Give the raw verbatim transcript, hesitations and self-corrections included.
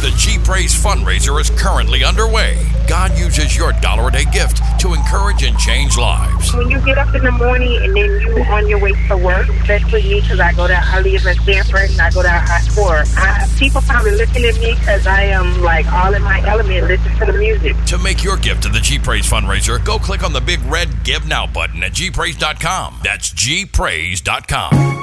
The G Praise fundraiser is currently underway. God uses your dollar a day gift to encourage and change lives. When you get up in the morning and then you on your way to work, especially me because I go down, I live in Stanford and I go down I four. I, people probably looking at me because I am like all in my element, listening to the music. To make your gift to the G Praise fundraiser, go click on the big red Give Now button at G praise dot com. That's G praise dot com.